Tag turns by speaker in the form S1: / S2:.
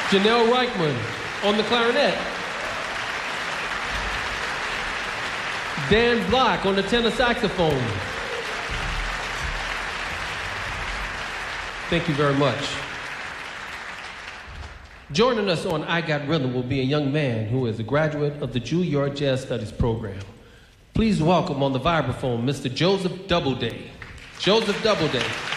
S1: Janelle Reichman on the clarinet. Dan Block on the tenor saxophone. Thank you very much. Joining us on I Got Rhythm will be a young man who is a graduate of the Juilliard Jazz Studies program. Please welcome on the vibraphone, Mr. Joseph Doubleday. Joseph Doubleday.